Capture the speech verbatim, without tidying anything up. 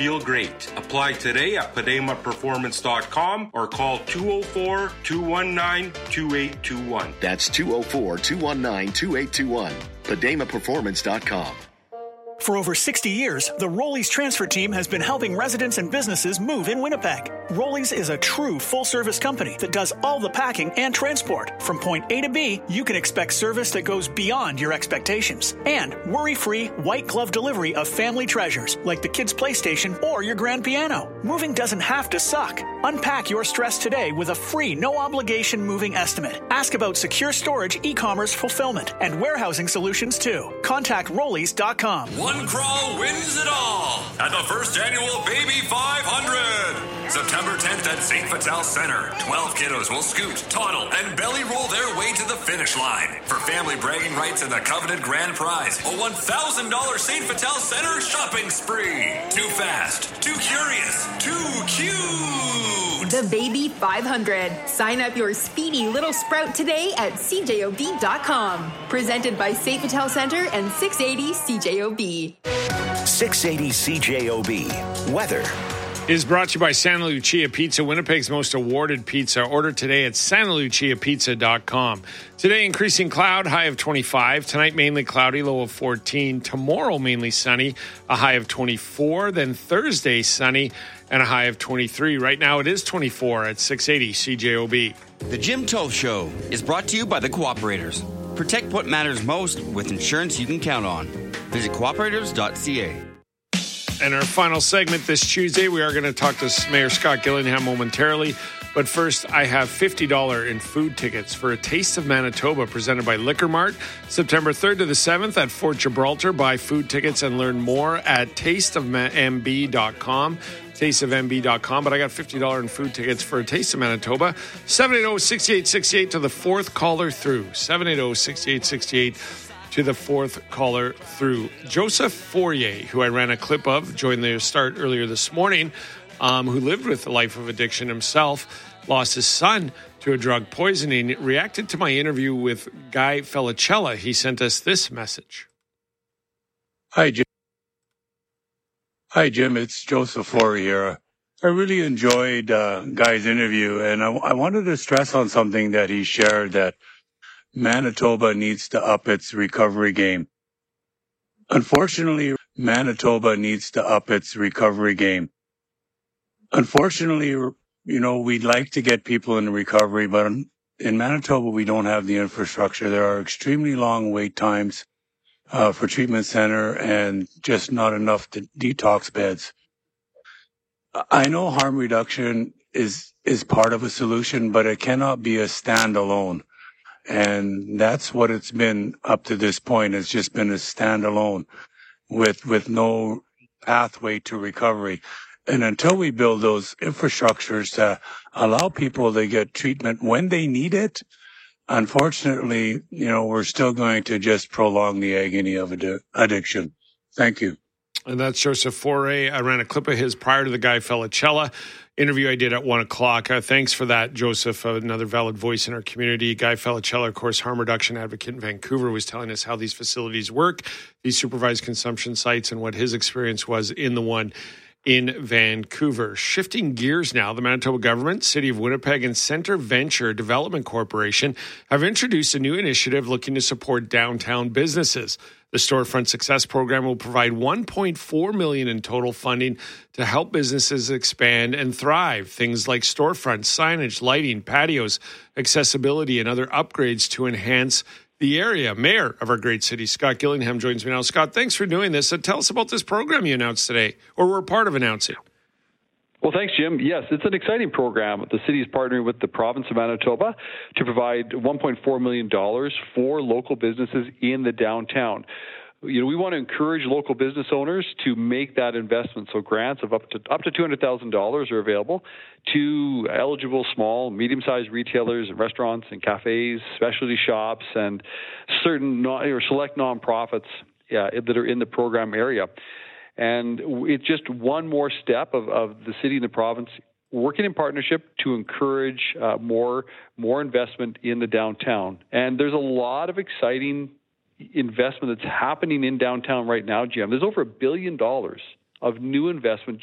feel great. Apply today at Padema Performance dot com or call two oh four, two one nine, two eight two one. That's two oh four, two one nine, two eight two one. Padema Performance dot com. For over sixty years, the Rollies Transfer Team has been helping residents and businesses move in Winnipeg. Rollies is a true full-service company that does all the packing and transport. From point A to B, you can expect service that goes beyond your expectations. And worry-free, white-glove delivery of family treasures like the kids' PlayStation or your grand piano. Moving doesn't have to suck. Unpack your stress today with a free, no-obligation moving estimate. Ask about secure storage, e-commerce fulfillment, and warehousing solutions, too. Contact Rollies dot com. One crawl wins it all at the first annual Baby five hundred. September tenth at Saint Vital Center. twelve kiddos will scoot, toddle, and belly roll their way to the finish line. For family bragging rights and the coveted grand prize, a one thousand dollars Saint Vital Center shopping spree. Too fast, too curious, too cute. The Baby five hundred. Sign up your speedy little sprout today at C J O B dot com. Presented by Saint Vital Center and six eighty C J O B. six eighty C J O B. Weather is brought to you by Santa Lucia Pizza, Winnipeg's most awarded pizza. Order today at Santa Lucia Pizza dot com. Today, increasing cloud, high of twenty-five. Tonight, mainly cloudy, low of fourteen. Tomorrow, mainly sunny, a high of twenty-four. Then Thursday, sunny, and a high of twenty-three. Right now, it is twenty-four at six eighty C J O B. The Jim Toth Show is brought to you by the Cooperators. Protect what matters most with insurance you can count on. Visit cooperators dot c a. And our final segment this Tuesday, we are going to talk to Mayor Scott Gillingham momentarily. But first, I have fifty dollars in food tickets for a Taste of Manitoba presented by Liquor Mart. September third to the seventh at Fort Gibraltar. Buy food tickets and learn more at taste of m b dot com. taste of m b dot com. But I got fifty dollars in food tickets for a Taste of Manitoba. seven eight zero, six eight six eight to the fourth caller through. seven eight zero, six eight six eight to the fourth caller through. Joseph Fourier, who I ran a clip of, joined the start earlier this morning, um, who lived with a life of addiction himself, lost his son to a drug poisoning, reacted to my interview with Guy Felicella. He sent us this message. Hi, Jim. Hi, Jim. It's Joseph Fourier here. I really enjoyed uh, Guy's interview, and I, I wanted to stress on something that he shared, that Manitoba needs to up its recovery game. Unfortunately, Manitoba needs to up its recovery game. Unfortunately, you know, we'd like to get people in recovery, but in Manitoba, we don't have the infrastructure. There are extremely long wait times uh, for treatment center and just not enough de- detox beds. I know harm reduction is, is part of a solution, but it cannot be a standalone. And that's what it's been up to this point. It's just been a standalone with, with no pathway to recovery. And until we build those infrastructures to allow people to get treatment when they need it, unfortunately, you know, we're still going to just prolong the agony of addi- addiction. Thank you. And that's Joseph Fourier. I ran a clip of his prior to the Guy Felicella interview I did at one o'clock. Uh, thanks for that, Joseph. Uh, another valid voice in our community. Guy Felicella, of course, harm reduction advocate in Vancouver, was telling us how these facilities work, these supervised consumption sites, and what his experience was in the one in Vancouver. Shifting gears now, the Manitoba government, City of Winnipeg, and Centre Venture Development Corporation have introduced a new initiative looking to support downtown businesses. The Storefront Success Program will provide one point four million dollars in total funding to help businesses expand and thrive. Things like storefronts, signage, lighting, patios, accessibility, and other upgrades to enhance the area. Mayor of our great city, Scott Gillingham, joins me now. Scott, thanks for doing this. So tell us about this program you announced today, or were part of announcing. Well, thanks, Jim. Yes, it's an exciting program. The city is partnering with the province of Manitoba to provide one point four million dollars for local businesses in the downtown. You know, we want to encourage local business owners to make that investment. So grants of up to up to two hundred thousand dollars are available to eligible small, medium-sized retailers, and restaurants and cafes, specialty shops, and certain non, or select nonprofits yeah, that are in the program area. And it's just one more step of, of the city and the province working in partnership to encourage uh, more more investment in the downtown. And there's a lot of exciting investment that's happening in downtown right now, Jim. There's over a billion dollars of new investment